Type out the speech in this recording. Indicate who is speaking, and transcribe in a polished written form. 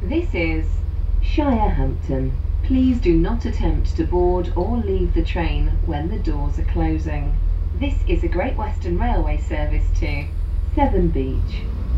Speaker 1: This is Shirehampton. Please do not attempt to board or leave the train when the doors are closing. This is a Great Western Railway service to Severn Beach.